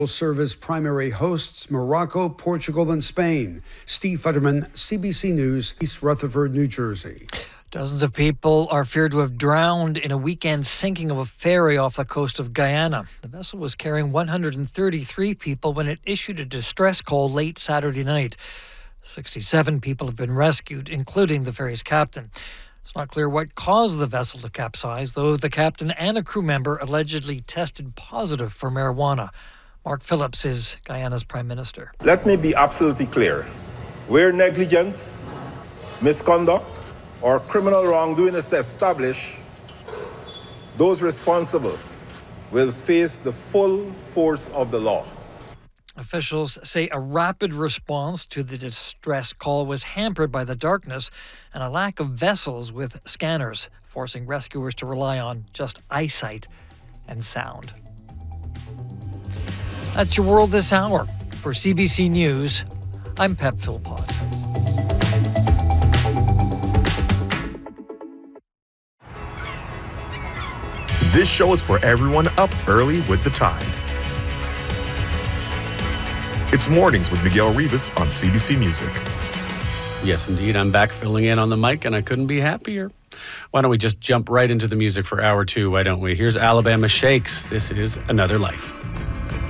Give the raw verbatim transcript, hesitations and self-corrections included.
will serve as primary hosts Morocco, Portugal, and Spain. Steve Futterman, C B C News, East Rutherford, New Jersey. Dozens of people are feared to have drowned in a weekend sinking of a ferry off the coast of Guyana. The vessel was carrying one hundred thirty-three people when it issued a distress call late Saturday night. sixty-seven people have been rescued, including the ferry's captain. It's not clear what caused the vessel to capsize, though the captain and a crew member allegedly tested positive for marijuana. Mark Phillips is Guyana's Prime Minister. Let me be absolutely clear. Where negligence, misconduct, or criminal wrongdoing is established, those responsible will face the full force of the law. Officials say a rapid response to the distress call was hampered by the darkness and a lack of vessels with scanners, forcing rescuers to rely on just eyesight and sound. That's your world this hour. For C B C News, I'm Pep Philpott. This show is for everyone up early with the Tide. It's Mornings with Miguel Rivas on C B C Music. Yes, indeed. I'm back filling in on the mic, and I couldn't be happier. Why don't we just jump right into the music for hour two, why don't we? Here's Alabama Shakes. This is Another Life.